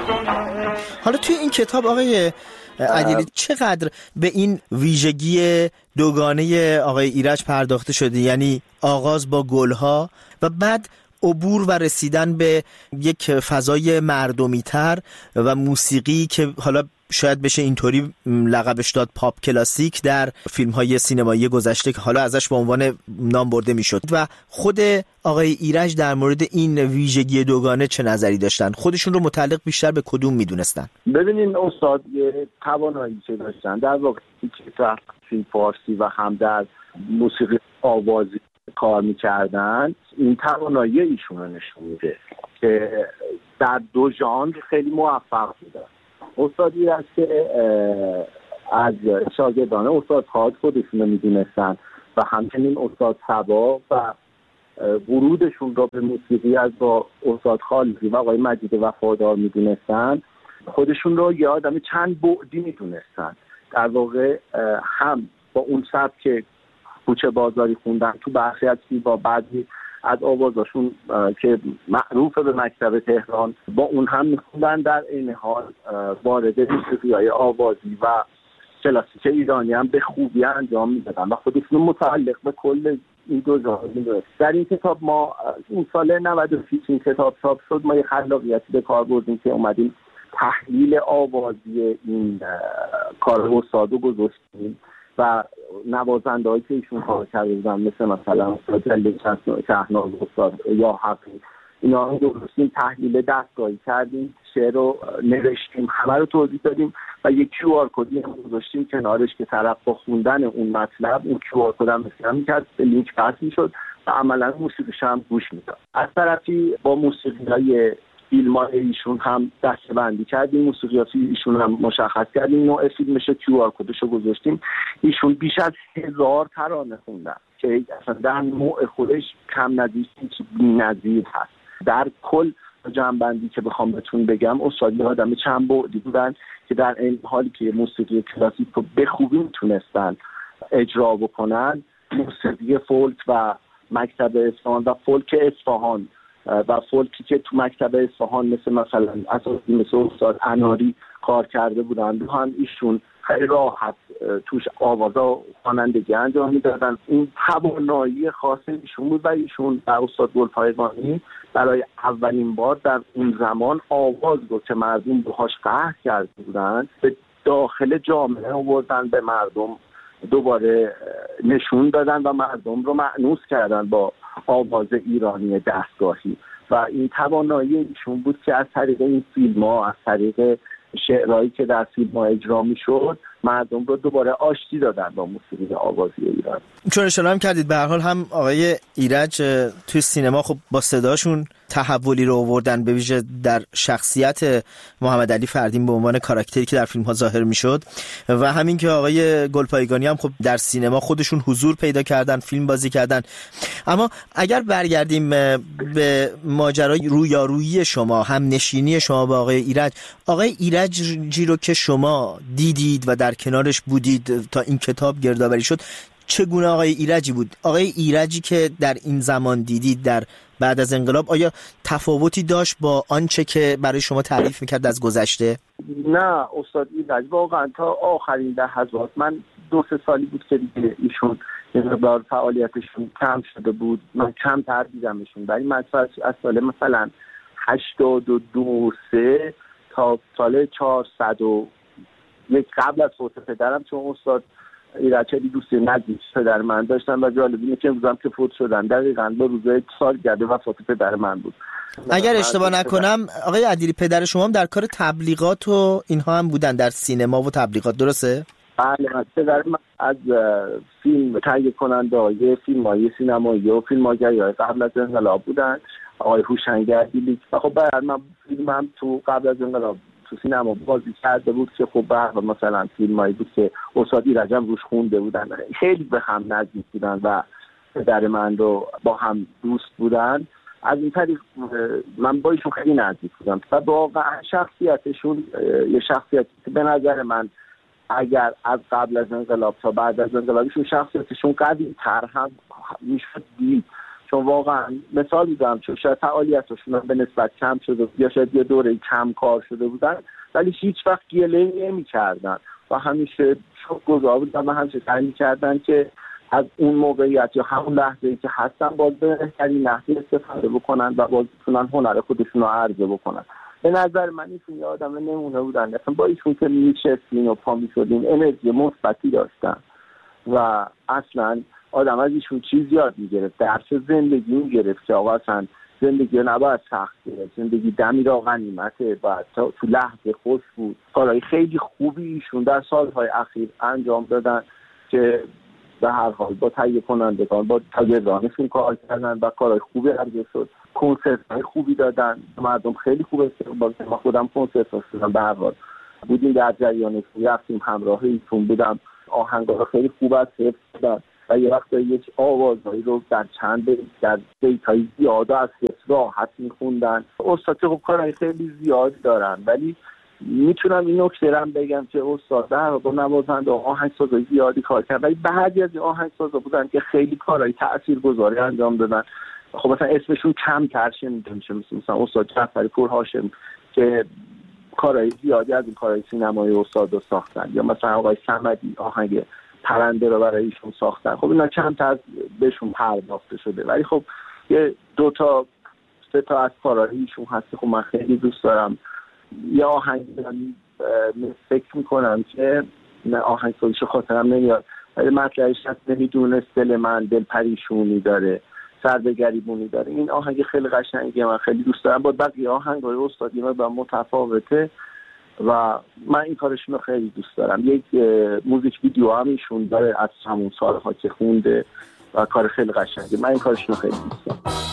حالا توی این کتاب آقای عدیلی چقدر به این ویژگی دوگانه آقای ایرج پرداخته شده؟ یعنی آغاز با گلها و بعد عبور و رسیدن به یک فضای مردمی‌تر و موسیقی که حالا شاید بشه اینطوری لقبش داد پاپ کلاسیک در فیلم‌های سینمایی گذشته که حالا ازش به عنوان نام برده میشد. و خود آقای ایرج در مورد این ویژگی دوگانه چه نظری داشتن؟ خودشون رو متعلق بیشتر به کدوم میدونستن؟ ببینین استاد یه توانایی که داشتن در واقع که در فیلم فارسی و هم در موسیقی آوازی کار میکردن، این توانایی ایشون رو نشون میده که در دو ژانر خیلی موفق بودن. استادی است که از شاگردان استاد خالد خودشون رو میدونستن و همچنین استاد صبا و ورودشون را به موسیقی از با استاد خالدی و آقای مجید وفادار میدونستن، خودشون رو یه آدم چند بعدی میدونستن. در واقع هم با اون سبک که کوچه بازاری خوندن تو برخی از با بعضی از آوازاشون که معروف به مکتب تهران با اون هم میخوندن، در این حال وارد موسیقی‌های آوازی و کلاسیک ایرانی هم به خوبی انجام میدادن و خودشون متعلق به کل این دو ژانر میدونست. در این کتاب ما این سال 96 این کتاب چاپ شد، ما یه خلاقیتی به کار بردیم که اومدیم تحلیل آوازی این کار استادو گذاشتیم و نوازنده‌هایی که ایشون کار کرده بودن مثلا استاد جلیل شهناز، استاد یا حقی، اینا رو درستیم تحلیل دستگاهی کردیم، شعر رو نوشتیم، همه رو توضیح دادیم و یک QR کدی هم گذاشتیم کنارش که طرف با خوندن اون مطلب اون QR کد هم اسکن می‌کرد، به لینک وصل می‌شد و عملاً موسیقیش هم گوش می‌داد. از طرفی با موسیقی‌های فیلم‌های ایشون هم دسته‌بندی کردیم، موسیقیات ایشون هم مشخص کردیم، نوع فیلمش QR کدش رو گذاشتیم. ایشون بیش از 1000 ترانه خوندن که اصلا در نوع خودش کم نظیر که بی‌نظیر هست. در کل جمع‌بندی که بخوام بهتون بگم، استاد آدم چند بعدی بودن که در این حالی که موسیقی کلاسیک رو به خوبی میتونستن اجرا بکنن، موسیقی فولک و مکتب اصفهان و فولک اصفهان و فولکی که تو مکتب اصفهان مثلا اساسی مثل استاد اناری کار کرده بودن و هم ایشون خیلی راحت توش آوازا خوانندگی انجام میدادن. این توانایی خاص ایشون بود و ایشون و استاد گلپایگانی برای اولین بار در اون زمان آواز رو که مردم باهاش قهر کرده بودن به داخل جامعه آوردن، به مردم دوباره نشون دادن و مردم رو مأنوس کردن با آواز ایرانی دستگاهی و این توانایی ایشون بود که از طریق این فیلم‌ها، از طریق شعرهایی که در فیلم‌ها اجرا می‌شد، مردم رو دوباره آشتی دادن با موسیقی آوازی ایران. چون اشاره هم کردید به هر حال هم آقای ایرج توی سینما خب با صداشون تحولی رو آوردن، به ویژه در شخصیت محمد علی فردین به عنوان کاراکتری که در فیلم ها ظاهر میشد و همین که آقای گلپایگانی هم خب در سینما خودشون حضور پیدا کردن، فیلم بازی کردن. اما اگر برگردیم به ماجرای رویارویی شما، هم نشینی شما با آقای ایرجی رو که شما دیدید و در کنارش بودید تا این کتاب گردآوری شد، چگونه آقای ایرجی بود؟ آقای ایرجی که در این زمان دیدید در بعد از انقلاب، آیا تفاوتی داشت با آنچه که برای شما تعریف میکرد از گذشته؟ نه استاد ایرج واقعا تا آخرین لحظات، من 2-3 سالی بود که دیگه ایشون یه مقدار فعالیتشون کم شده بود، من کمتر دیدمشون، ولی من از سال مثلا 82-3 تا سال 401 قبل از فوت پدرم، چون استاد ایرج خیلی دوستی نزدیک پدر من داشتن و جالب اینه که امروز هم که فوت شدن دقیقاً با روزهای سالگرد وفات پدر من بود. اگر اشتباه نکنم آقای عدیلی پدر شما هم در کار تبلیغات و اینها هم بودن، در سینما و تبلیغات، درسته؟ بله، پدر من از فیلم تهیه کننده فیلم‌های سینمایی و فیلم‌های قبل از انقلاب بودن، آقای هوشنگر دیلیک و خب بعد من فیلمم تو قبل از انقلاب تو سینما بازی کرده بود که خب بعد مثلا فیلمایی بود که استاد ایرج هم روش خونده بودن، خیلی به هم نزدیک بودن و پدر من رو با هم دوست بودن. از این طریق من با ایشون خیلی نزدیک بودم و واقعا شخصیتشون یه شخصیتی که به نظر من اگر از قبل از انقلاب تا بعد از انقلابشون شخصیتشون قوی تر هم میشد دید، چون واقعا مثال میزنم چون شاید فعالیتشون به نسبت کم شده یا شاید یه دوره کم کار شده بودن، ولی هیچ وقت گله نمی‌کردن و همیشه شکرگزار بودن و همیشه سعی می‌کردن که از اون موقعیت یا همون لحظه‌ای که هستن باز به بهترین نحو استفاده بکنن و باز بتونن هنر خودشون رو عرضه بکنن. به نظر من ایشون یه آدم نمونه بودن، اصلا با ایشون که میشستین و پا میشدین انرژی مثبتی داشتن و اصلا آدم از ایشون چیز یاد میگرفت، درس زندگی میگرفت که آقا اصلا زندگی رو نباید سخت گرفت، زندگی دمی را غنیمته، باید تو لحظه خوش بود. کارهای خیلی خوبی ایشون در سالهای اخیر انجام دادن که به هر حال با تهیه کنندگان با شاگردانشون کار کردن و کارهای خوبی عرضه شد، کنسرت‌های خوبی دادن، مردم خیلی خوب استقبال کردن. ما خودم کنسرت داشتم، به هر حال بودیم در جریانش، رفتیم همراه ایشون بودم، آهنگا خیلی خوب است حفظ شدن و یه وقت یک آوازهایی رو در چند در بیت‌های زیاد از حفظ راحت میخوندن. استاد که خب کارهای خیلی زیاد دارن، ولی میتونم این نکته رو بگم که استاد در با نوازنده و آهنگسازای زیادی کار کرد، ولی بعضی از آهنگسازا بودن که خیلی کارهای تاثیرگذاری انجام دادن. خب مثلا اسمشون کمتر شنیده میشه، مثلا استاد جعفری پورهاشم که کارهای زیادی از این کارهای سینمایی استاد رو ساختن، یا مثلا آقای صمدی آهنگ پرنده رو برای ایشون ساختن. خب اینا چند بهشون پرداخته شده، ولی خب یه 2 3 تا از کارهای ایشون هست که خب من خیلی دوست دارم. یا آهنگ فکر میکنم که آهنگ سازیشو خاطرم نمیاد، ولی مطلعش هست نمیدونست دل من دل پریشونی داره، سر به گریبونی داره. این آهنگ خیلی قشنگه، من خیلی دوست دارم. با بقیه آهنگ‌های استادی من با متفاوته و من این کارشون رو خیلی دوست دارم. یک موزیک ویدیو هم ایشون داره از همون سالها که خونده و کار خیلی قشنگه. من این کارشون رو خیلی دوست دارم.